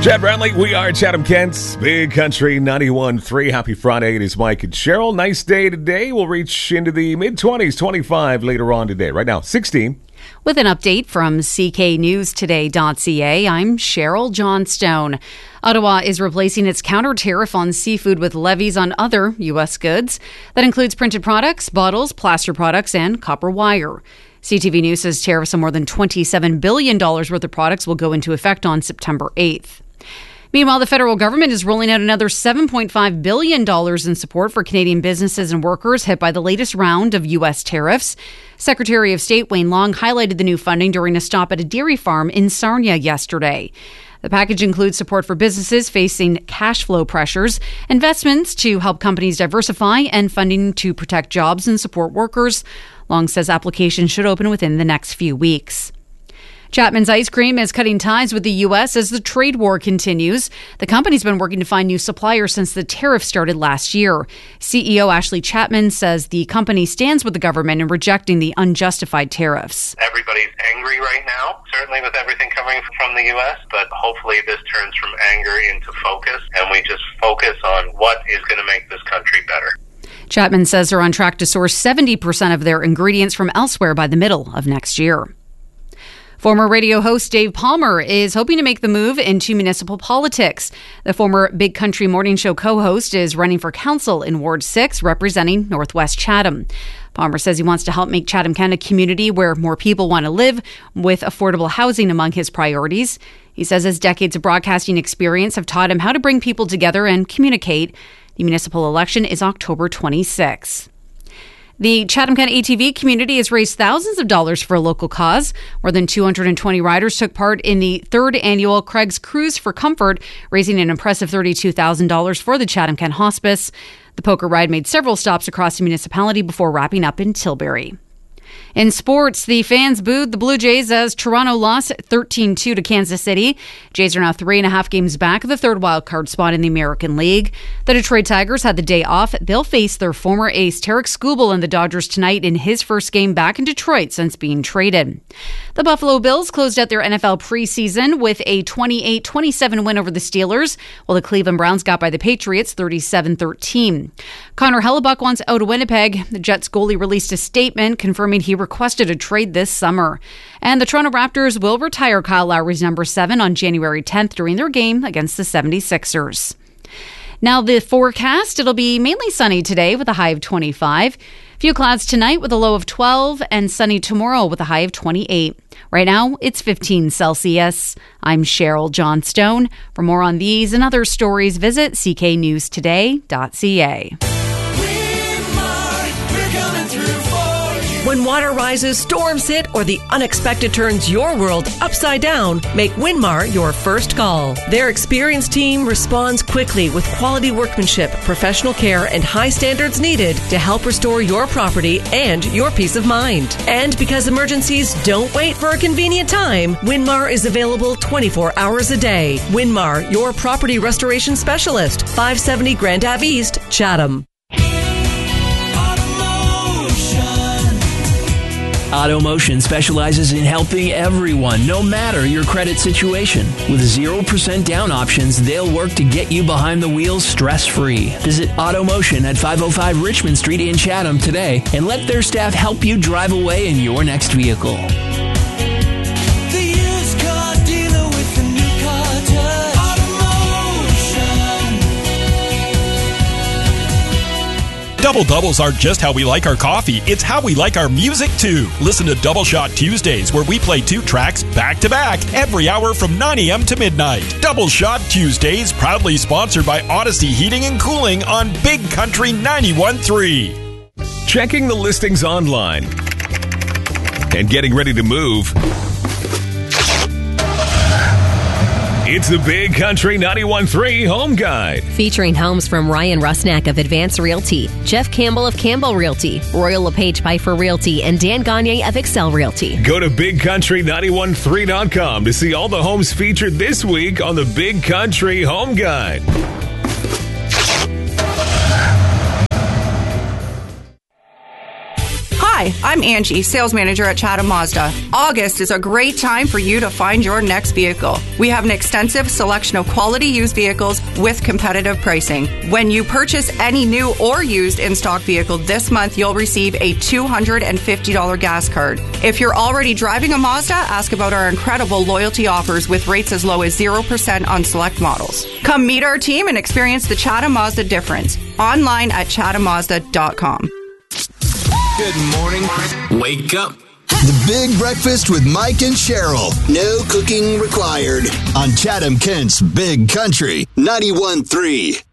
Chad Bradley, we are Chatham-Kent's Big Country 91.3. Happy Friday. It is Mike and Cheryl. Nice day today. We'll reach into the mid-20s, 25 later on today. Right now, 16. With an update from cknewstoday.ca, I'm Cheryl Johnstone. Ottawa is replacing its counter tariff on seafood with levies on other U.S. goods. That includes printed products, bottles, plaster products, and copper wire. CTV News says tariffs on more than $27 billion worth of products will go into effect on September 8th. Meanwhile, the federal government is rolling out another $7.5 billion in support for Canadian businesses and workers hit by the latest round of U.S. tariffs. Secretary of State Wayne Long highlighted the new funding during a stop at a dairy farm in Sarnia yesterday. The package includes support for businesses facing cash flow pressures, investments to help companies diversify, and funding to protect jobs and support workers. Long says applications should open within the next few weeks. Chapman's Ice Cream is cutting ties with the U.S. as the trade war continues. The company's been working to find new suppliers since the tariff started last year. CEO Ashley Chapman says the company stands with the government in rejecting the unjustified tariffs. Everybody's angry right now, certainly with everything coming from the U.S., but hopefully this turns from anger into focus, and we just focus on what is going to make this country better. Chapman says they're on track to source 70% of their ingredients from elsewhere by the middle of next year. Former radio host Dave Palmer is hoping to make the move into municipal politics. The former Big Country Morning Show co-host is running for council in Ward 6, representing Northwest Chatham. Palmer says he wants to help make Chatham-Kent a community where more people want to live, with affordable housing among his priorities. He says his decades of broadcasting experience have taught him how to bring people together and communicate. The municipal election is October 26. The Chatham-Kent ATV community has raised thousands of dollars for a local cause. More than 220 riders took part in the third annual Craig's Cruise for Comfort, raising an impressive $32,000 for the Chatham-Kent Hospice. The poker ride made several stops across the municipality before wrapping up in Tilbury. In sports, the fans booed the Blue Jays as Toronto lost 13-2 to Kansas City. Jays are now 3.5 games back of the third wildcard spot in the American League. The Detroit Tigers had the day off. They'll face their former ace Tarek Skubal and the Dodgers tonight in his first game back in Detroit since being traded. The Buffalo Bills closed out their NFL preseason with a 28-27 win over the Steelers, while the Cleveland Browns got by the Patriots 37-13. Connor Hellebuck wants out of Winnipeg. The Jets goalie released a statement confirming he requested a trade this summer. And the Toronto Raptors will retire Kyle Lowry's number 7 on January 10th during their game against the 76ers. Now the forecast, it'll be mainly sunny today with a high of 25. Few clouds tonight with a low of 12, and sunny tomorrow with a high of 28. Right now, it's 15 Celsius. I'm Cheryl Johnstone. For more on these and other stories, visit cknewstoday.ca. When water rises, storms hit, or the unexpected turns your world upside down, make Winmar your first call. Their experienced team responds quickly with quality workmanship, professional care, and high standards needed to help restore your property and your peace of mind. And because emergencies don't wait for a convenient time, Winmar is available 24 hours a day. Winmar, your property restoration specialist, 570 Grand Ave East, Chatham. AutoMotion specializes in helping everyone, no matter your credit situation. With 0% down options, they'll work to get you behind the wheel stress-free. Visit AutoMotion at 505 Richmond Street in Chatham today and let their staff help you drive away in your next vehicle. Double Doubles aren't just how we like our coffee, it's how we like our music too. Listen to Double Shot Tuesdays, where we play 2 tracks back to back every hour from 9 a.m. to midnight. Double Shot Tuesdays, proudly sponsored by Odyssey Heating and Cooling on Big Country 91.3. Checking the listings online and getting ready to move. It's the Big Country 91.3 Home Guide. Featuring homes from Ryan Rusnak of Advance Realty, Jeff Campbell of Campbell Realty, Royal LePage Piper Realty, and Dan Gagne of Excel Realty. Go to BigCountry913.com to see all the homes featured this week on the Big Country Home Guide. Hi, Hi, I'm Angie, sales manager at Chatham Mazda. August is a great time for you to find your next vehicle. We have an extensive selection of quality used vehicles with competitive pricing. When you purchase any new or used in-stock vehicle this month, you'll receive a $250 gas card. If you're already driving a Mazda, ask about our incredible loyalty offers with rates as low as 0% on select models. Come meet our team and experience the Chatham Mazda difference. Online at chathammazda.com. Good morning. Wake up. The Big Breakfast with Mike and Cheryl. No cooking required. On Chatham Kent's Big Country 91.3.